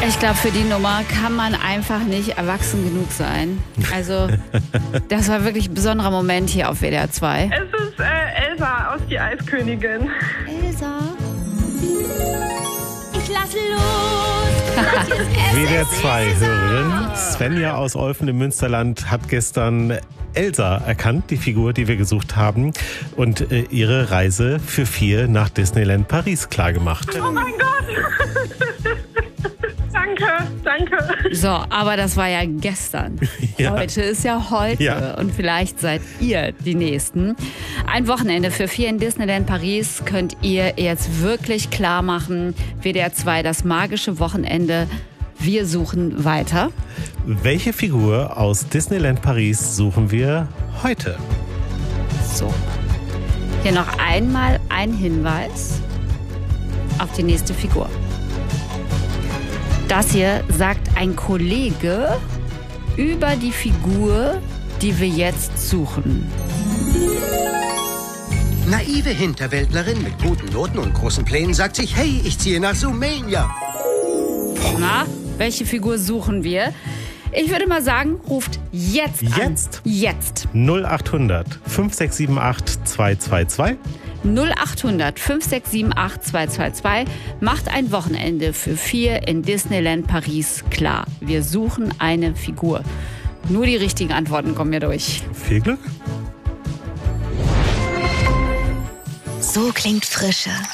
Ich glaube, für die Nummer kann man einfach nicht erwachsen genug sein. Also, das war wirklich ein besonderer Moment hier auf WDR 2. Es ist Elsa aus Die Eiskönigin. Elsa? Ich lass los. WDR 2-Hörerin Svenja aus Olfen im Münsterland hat gestern Elsa erkannt, die Figur, die wir gesucht haben, und ihre Reise für 4 nach Disneyland Paris klargemacht. Oh mein Gott. Danke. So, aber das war ja gestern. Ja. Heute ist ja heute. Ja. Und vielleicht seid ihr die Nächsten. Ein Wochenende für 4 in Disneyland Paris könnt ihr jetzt wirklich klar machen. WDR 2, das magische Wochenende. Wir suchen weiter. Welche Figur aus Disneyland Paris suchen wir heute? So. Hier noch einmal ein Hinweis auf die nächste Figur. Das hier sagt ein Kollege über die Figur, die wir jetzt suchen. Naive Hinterwäldlerin mit guten Noten und großen Plänen sagt sich, hey, ich ziehe nach Zoomania. Na, welche Figur suchen wir? Ich würde mal sagen, ruft jetzt an. Jetzt. 0800 5678 222. 0800 5678 222. Macht ein Wochenende für 4 in Disneyland Paris klar. Wir suchen eine Figur. Nur die richtigen Antworten kommen hier durch. Viel Glück. So klingt Frische.